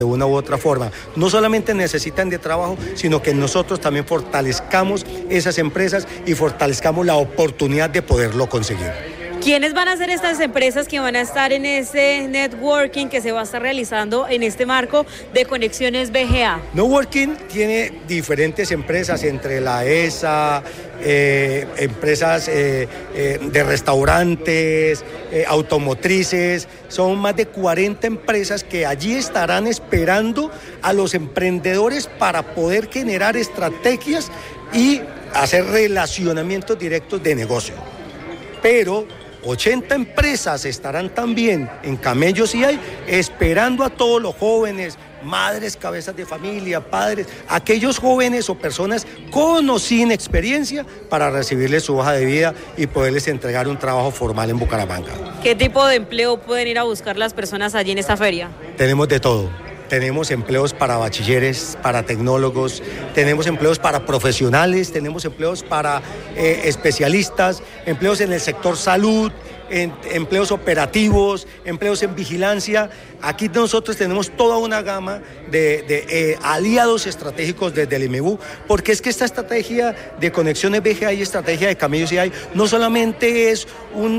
de una u otra forma. No solamente necesitan de trabajo, sino que nosotros también fortalezcamos esas empresas y fortalezcamos la oportunidad de poderlo conseguir. ¿Quiénes van a ser estas empresas que van a estar en ese networking que se va a estar realizando en este marco de Conexiones BGA? Networking tiene diferentes empresas, entre la ESA, empresas de restaurantes, automotrices. Son más de 40 empresas que allí estarán esperando a los emprendedores para poder generar estrategias y hacer relacionamientos directos de negocio. Pero 80 empresas estarán también en Camellos y hay esperando a todos los jóvenes, madres, cabezas de familia, padres, aquellos jóvenes o personas con o sin experiencia para recibirles su hoja de vida y poderles entregar un trabajo formal en Bucaramanga. ¿Qué tipo de empleo pueden ir a buscar las personas allí en esta feria? Tenemos de todo. Tenemos empleos para bachilleres, para tecnólogos, tenemos empleos para profesionales, tenemos empleos para especialistas, empleos en el sector salud, empleos operativos, empleos en vigilancia. Aquí nosotros tenemos toda una gama de aliados estratégicos desde el IMEBU, porque es que esta estrategia de Conexiones BGA y estrategia de Camellos y hay no solamente es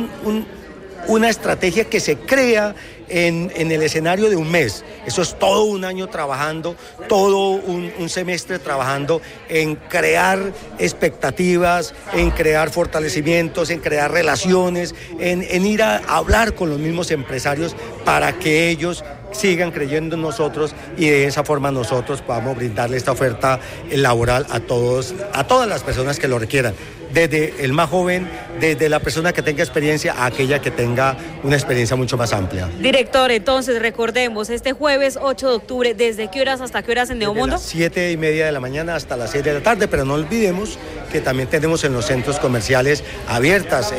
una estrategia que se crea en el escenario de un mes. Eso es todo un año trabajando, todo un semestre trabajando en crear expectativas, en crear fortalecimientos, en crear relaciones, en ir a hablar con los mismos empresarios para que ellos sigan creyendo en nosotros y de esa forma nosotros podamos brindarle esta oferta laboral a todas las personas que lo requieran, desde el más joven, desde la persona que tenga experiencia a aquella que tenga una experiencia mucho más amplia. Director, entonces recordemos, este jueves 8 de octubre, ¿desde qué horas hasta qué horas en Neomundo? Desde las 7:30 de la mañana hasta las 6 de la tarde, pero no olvidemos que también tenemos en los centros comerciales abiertas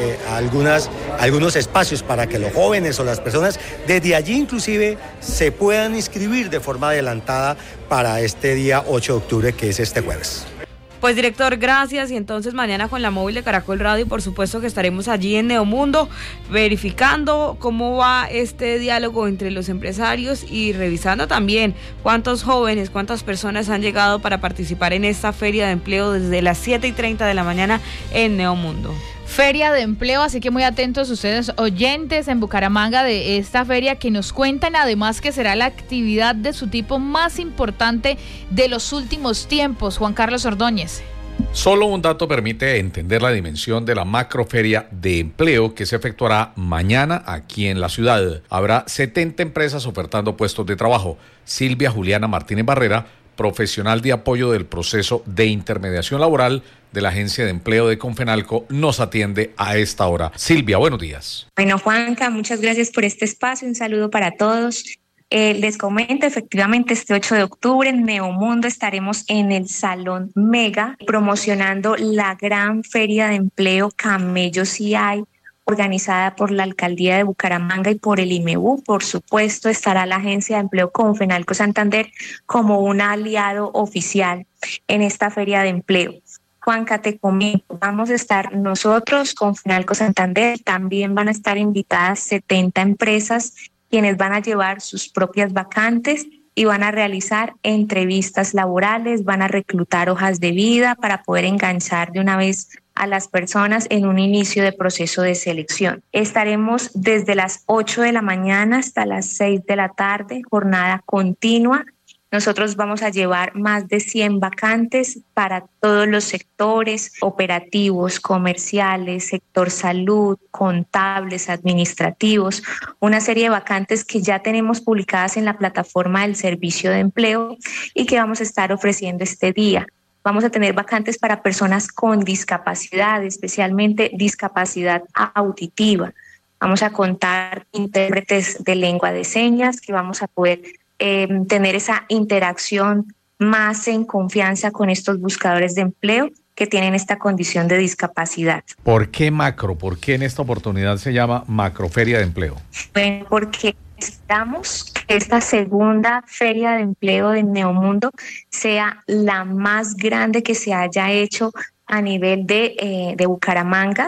algunos espacios para que los jóvenes o las personas desde allí inclusive se puedan inscribir de forma adelantada para este día 8 de octubre, que es este jueves. Pues director, gracias, y entonces mañana con la móvil de Caracol Radio, por supuesto que estaremos allí en Neomundo verificando cómo va este diálogo entre los empresarios y revisando también cuántos jóvenes, cuántas personas han llegado para participar en esta feria de empleo desde las 7:30 de la mañana en Neomundo. Feria de empleo, así que muy atentos ustedes oyentes en Bucaramanga de esta feria, que nos cuentan además que será la actividad de su tipo más importante de los últimos tiempos. Juan Carlos Ordóñez. Solo un dato permite entender la dimensión de la macroferia de empleo que se efectuará mañana aquí en la ciudad. Habrá 70 empresas ofertando puestos de trabajo. Silvia Juliana Martínez Barrera, profesional de apoyo del proceso de intermediación laboral de la Agencia de Empleo de Confenalco, nos atiende a esta hora. Silvia, buenos días. Bueno, Juanca, muchas gracias por este espacio. Un saludo para todos. Les comento, efectivamente, este 8 de octubre en Neomundo estaremos en el Salón Mega promocionando la gran feria de empleo Camellos y hay, organizada por la Alcaldía de Bucaramanga y por el IMEBU. Por supuesto, estará la Agencia de Empleo Confenalco Santander como un aliado oficial en esta feria de empleo. Juanca, te comento, vamos a estar nosotros, Confenalco Santander, también van a estar invitadas 70 empresas quienes van a llevar sus propias vacantes y van a realizar entrevistas laborales, van a reclutar hojas de vida para poder enganchar de una vez a las personas en un inicio de proceso de selección. Estaremos desde las 8 de la mañana hasta las 6 de la tarde, jornada continua. Nosotros vamos a llevar más de 100 vacantes para todos los sectores operativos, comerciales, sector salud, contables, administrativos, una serie de vacantes que ya tenemos publicadas en la plataforma del Servicio de Empleo y que vamos a estar ofreciendo este día. Vamos a tener vacantes para personas con discapacidad, especialmente discapacidad auditiva. Vamos a contar intérpretes de lengua de señas que vamos a poder tener esa interacción más en confianza con estos buscadores de empleo que tienen esta condición de discapacidad. ¿Por qué macro? ¿Por qué en esta oportunidad se llama Macroferia de Empleo? Bueno, porque esperamos que esta segunda feria de empleo de Neomundo sea la más grande que se haya hecho a nivel de Bucaramanga.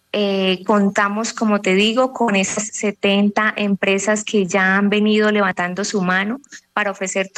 Contamos, como te digo, con esas 70 empresas que ya han venido levantando su mano para ofrecer